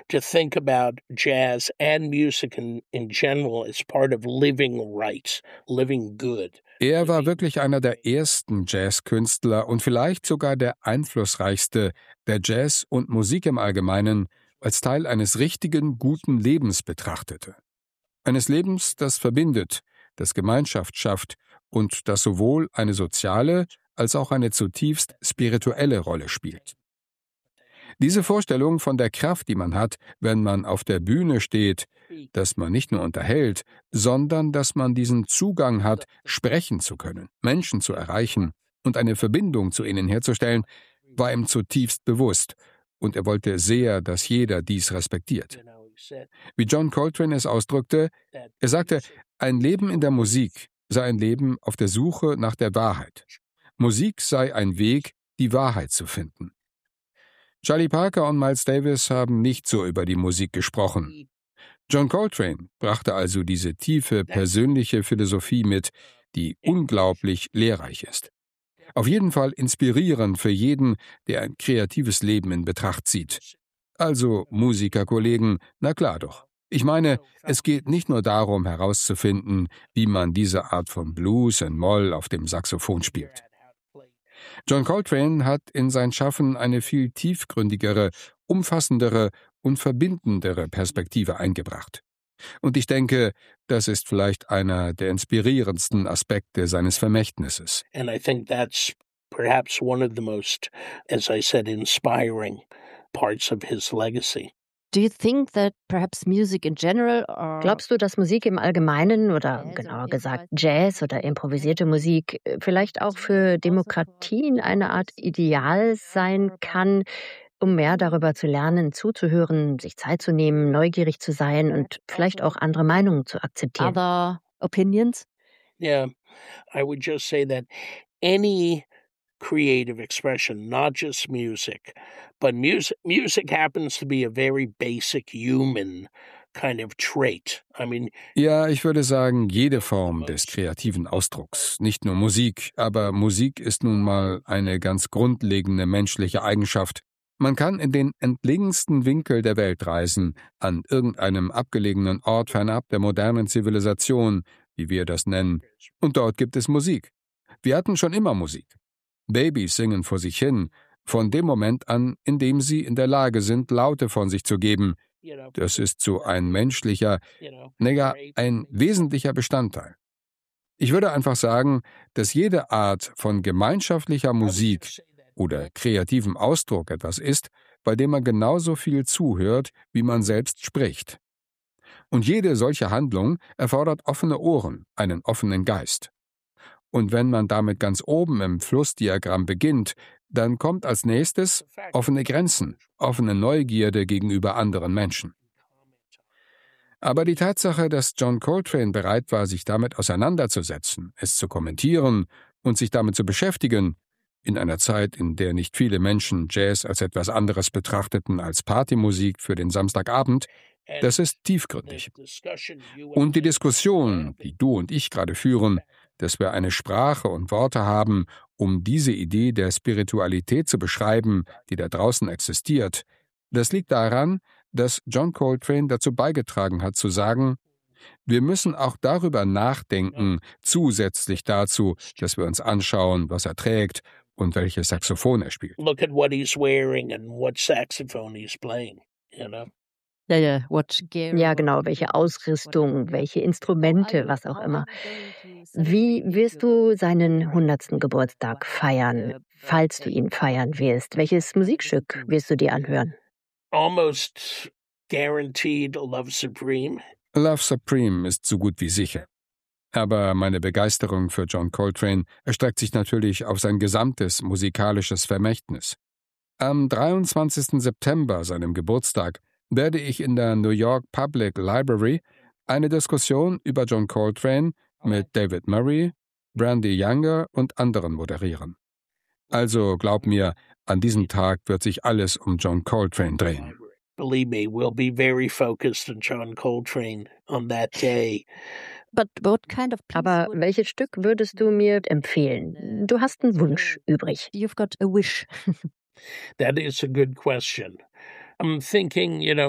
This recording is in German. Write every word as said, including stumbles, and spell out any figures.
to think about jazz and music in, in general as part of living right, living good. Er war wirklich einer der ersten Jazzkünstler und vielleicht sogar der einflussreichste, der Jazz und Musik im Allgemeinen als Teil eines richtigen, guten Lebens betrachtete. Eines Lebens, das verbindet, das Gemeinschaft schafft und das sowohl eine soziale als auch eine zutiefst spirituelle Rolle spielt. Diese Vorstellung von der Kraft, die man hat, wenn man auf der Bühne steht, dass man nicht nur unterhält, sondern dass man diesen Zugang hat, sprechen zu können, Menschen zu erreichen und eine Verbindung zu ihnen herzustellen, war ihm zutiefst bewusst, und er wollte sehr, dass jeder dies respektiert. Wie John Coltrane es ausdrückte, er sagte, ein Leben in der Musik sei ein Leben auf der Suche nach der Wahrheit. Musik sei ein Weg, die Wahrheit zu finden. Charlie Parker und Miles Davis haben nicht so über die Musik gesprochen. John Coltrane brachte also diese tiefe, persönliche Philosophie mit, die unglaublich lehrreich ist. Auf jeden Fall inspirierend für jeden, der ein kreatives Leben in Betracht zieht. Also, Musikerkollegen, na klar doch. Ich meine, es geht nicht nur darum, herauszufinden, wie man diese Art von Blues und Moll auf dem Saxophon spielt. John Coltrane hat in sein Schaffen eine viel tiefgründigere, umfassendere und verbindendere Perspektive eingebracht. Und ich denke, das ist vielleicht einer der inspirierendsten Aspekte seines Vermächtnisses. And I think that's perhaps one of the most, as I said, inspiring parts of his legacy. Do you think that perhaps music in general or Glaubst du, dass Musik im Allgemeinen oder genauer gesagt Jazz oder improvisierte Musik äh, vielleicht auch für Demokratien eine Art Ideal sein kann, um mehr darüber zu lernen, zuzuhören, sich Zeit zu nehmen, neugierig zu sein und vielleicht auch andere Meinungen zu akzeptieren? other opinions? Yeah, I would just say that any creative expression, not just music, but music music happens to be a very basic human kind of trait. I mean, Ja, ich würde sagen, jede Form des kreativen Ausdrucks, nicht nur Musik, aber Musik ist nun mal eine ganz grundlegende menschliche Eigenschaft. Man kann in den entlegensten Winkel der Welt reisen, an irgendeinem abgelegenen Ort fernab der modernen Zivilisation, wie wir das nennen, und dort gibt es Musik. Wir hatten schon immer Musik. Babys singen vor sich hin, von dem Moment an, in dem sie in der Lage sind, Laute von sich zu geben. you know, Das ist so ein menschlicher, you know, naja, ein wesentlicher Bestandteil. Ich würde einfach sagen, dass jede Art von gemeinschaftlicher Musik oder kreativem Ausdruck etwas ist, bei dem man genauso viel zuhört, wie man selbst spricht. Und jede solche Handlung erfordert offene Ohren, einen offenen Geist. Und wenn man damit ganz oben im Flussdiagramm beginnt, dann kommt als nächstes offene Grenzen, offene Neugierde gegenüber anderen Menschen. Aber die Tatsache, dass John Coltrane bereit war, sich damit auseinanderzusetzen, es zu kommentieren und sich damit zu beschäftigen, in einer Zeit, in der nicht viele Menschen Jazz als etwas anderes betrachteten als Partymusik für den Samstagabend, das ist tiefgründig. Und die Diskussion, die du und ich gerade führen, dass wir eine Sprache und Worte haben, um diese Idee der Spiritualität zu beschreiben, die da draußen existiert, das liegt daran, dass John Coltrane dazu beigetragen hat, zu sagen, wir müssen auch darüber nachdenken, zusätzlich dazu, dass wir uns anschauen, was er trägt und welches Saxophon er spielt. look at what he's wearing and what saxophone he's playing, you know. Ja, ja, what gear Ja, or genau, welche Ausrüstung, welche Instrumente, was auch immer. Wie wirst du seinen hundertsten Geburtstag feiern, falls du ihn feiern wirst? Welches Musikstück wirst du dir anhören? Almost guaranteed Love Supreme. Love Supreme ist so gut wie sicher. Aber meine Begeisterung für John Coltrane erstreckt sich natürlich auf sein gesamtes musikalisches Vermächtnis. Am dreiundzwanzigsten September, seinem Geburtstag, werde ich in der New York Public Library eine Diskussion über John Coltrane mit David Murray, Brandy Younger und anderen moderieren. Also glaub mir, an diesem Tag wird sich alles um John Coltrane drehen. Believe me, we'll be very focused on John Coltrane on that day. But what kind of piece Aber would- welches Stück würdest du mir empfehlen? Du hast einen Wunsch übrig. You've got a wish. That is a good question. I'm thinking, you know,